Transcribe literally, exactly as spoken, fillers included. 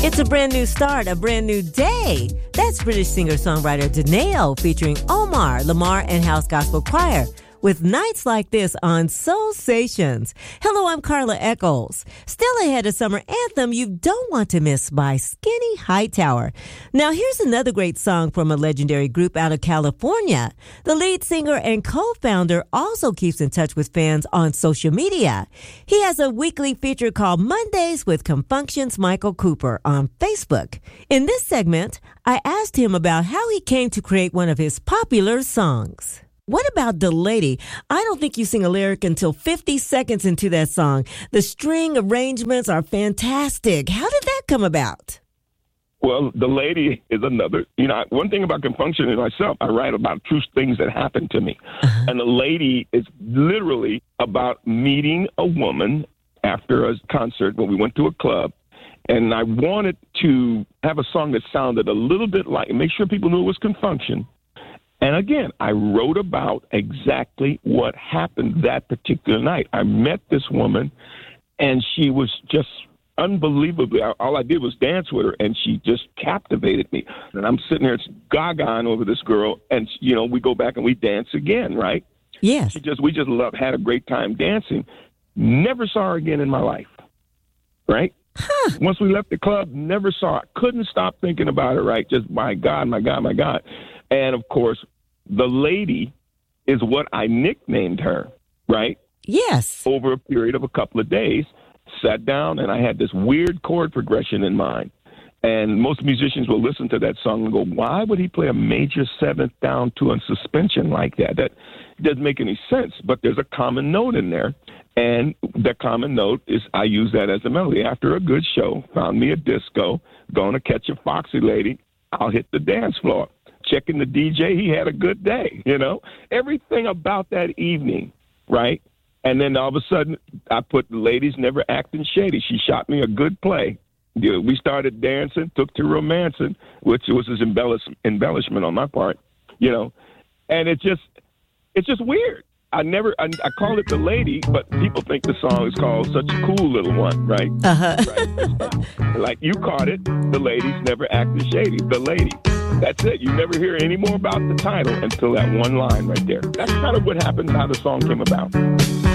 It's a brand new start, a brand new day. That's British singer-songwriter Daneo featuring Omar, Lamar, and House Gospel Choir with Nights Like This on Soul Stations. Hello, I'm Carla Eccles. Still ahead, a summer anthem you don't want to miss by Skinny Hightower. Now, here's another great song from a legendary group out of California. The lead singer and co-founder also keeps in touch with fans on social media. He has a weekly feature called Mondays with Confunction's Michael Cooper on Facebook. In this segment, I asked him about how he came to create one of his popular songs. What about The Lady? I don't think you sing a lyric until fifty seconds into that song. The string arrangements are fantastic. How did that come about? Well, The Lady is another, you know, one thing about Confunction in myself, I write about true things that happened to me. Uh-huh. And The Lady is literally about meeting a woman after a concert when we went to a club. And I wanted to have a song that sounded a little bit like, make sure people knew it was Confunction. And again, I wrote about exactly what happened that particular night. I met this woman, and she was just unbelievably, all I did was dance with her, and she just captivated me. And I'm sitting there gaga over this girl, and, you know, we go back and we dance again, right? Yes. She just, we just loved, had a great time dancing. Never saw her again in my life, right? Huh. Once we left the club, never saw her. Couldn't stop thinking about her, right? Just, my God, my God, my God. And, of course, The Lady is what I nicknamed her, right? Yes. Over a period of a couple of days, sat down, and I had this weird chord progression in mind. And most musicians will listen to that song and go, why would he play a major seventh down to a suspension like that? That doesn't make any sense, but there's a common note in there. And the common note is I use that as a melody. After a good show, found me a disco, going to catch a foxy lady, I'll hit the dance floor. Checking the D J, he had a good day, you know? Everything about that evening, right? And then all of a sudden, I put The Lady's Never Acting Shady. She shot me a good play. You know, we started dancing, took to romancing, which was his embellish, embellishment on my part, you know? And it just, it's just weird. I never, I, I call it The Lady, but people think the song is called Such a Cool Little One, right? Uh-huh. Right. Like you caught it, The Lady's Never Acting Shady, The Lady. That's it. You never hear any more about the title until that one line right there. That's kind of what happened, how the song came about.